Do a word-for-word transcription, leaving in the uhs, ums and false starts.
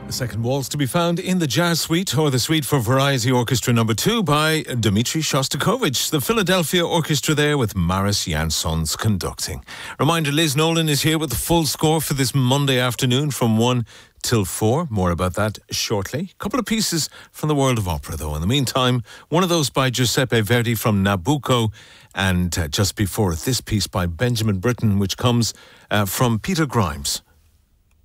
The second waltz to be found in the Jazz Suite, or the Suite for Variety Orchestra number two by Dmitri Shostakovich. The Philadelphia Orchestra there with Maris Jansons conducting. Reminder, Liz Nolan is here with the full score for this Monday afternoon from one till four. More about that shortly. A couple of pieces from the world of opera, though. In the meantime, one of those by Giuseppe Verdi from Nabucco, and uh, just before it, this piece by Benjamin Britten, which comes uh, from Peter Grimes.